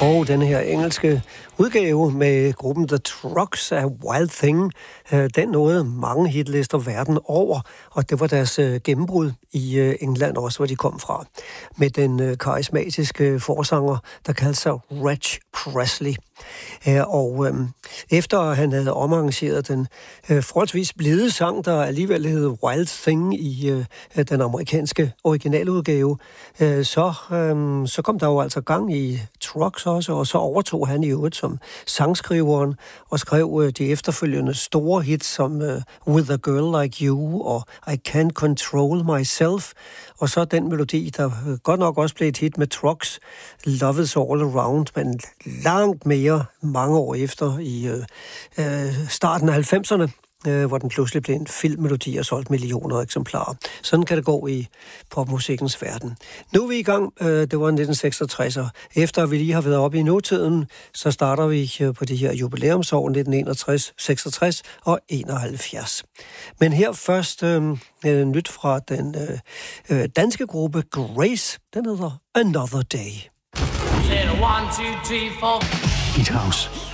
Og den her engelske udgave med gruppen The Trucks af Wild Thing, den nåede mange hitlister verden over, og det var deres gennembrud i England også, hvor de kom fra, med den karismatiske forsanger, der kaldte sig Reg Presley. Og efter han havde omarrangeret den forholdsvis blide sang, der alligevel hed Wild Thing i den amerikanske originaludgave, så kom der jo altså gang i Trucks også, og så overtog han i øvrigt som sangskriveren og skrev de efterfølgende store hits som With a Girl Like You og I Can't Control Myself, og så den melodi, der godt nok også blev et hit med Trucks, Love Is All Around, men langt mere mange år efter i starten af 90'erne, hvor den pludselig blev en filmmelodi og solgte millioner af eksemplarer. Sådan kan det gå i popmusikkens verden. Nu er vi i gang. Det var 1966, og efter vi lige har været oppe i nutiden, så starter vi på de her jubilæumsår 1961, 66 og 71. Men her først nyt fra den danske gruppe Grace. Den hedder Another Day. Hit House.